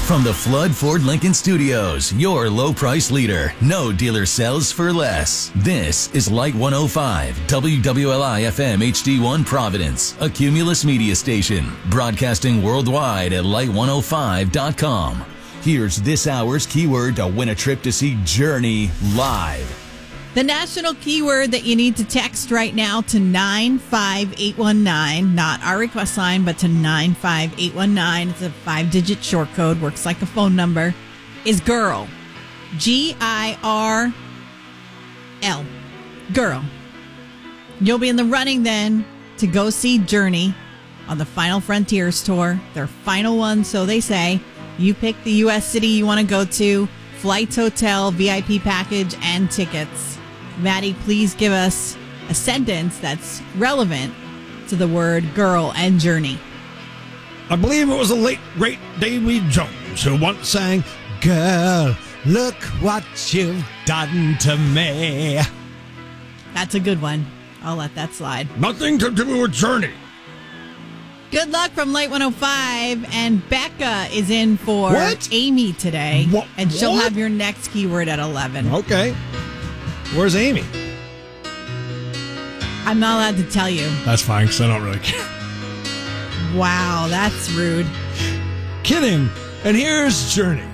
From the Flood Ford Lincoln Studios, your low price leader. No dealer sells for less. This is Light 105, WWLI FM HD1 Providence, a Cumulus media station, broadcasting worldwide at light105.com. Here's this hour's keyword to win a trip to see Journey live. The national keyword that you need to text right now to 95819, not our request line, but to 95819. It's a 5-digit short code, works like a phone number, is girl. GIRL. Girl. You'll be in the running then to go see Journey on the Final Frontiers tour. Their final one, so they say. You pick the U.S. city you want to go to, flights, hotel, VIP package, and tickets. Maddie, please give us a sentence that's relevant to the word girl and Journey. I believe it was the late, great Davy Jones who once sang, "Girl, look what you've done to me." That's a good one. I'll let that slide. Nothing to do with Journey. Good luck from Light 105. And Becca is in for Amy today. And she'll have your next keyword at 11. Okay. Where's Amy? I'm not allowed to tell you. That's fine, because I don't really care. Wow, that's rude. Kidding. And here's Journey.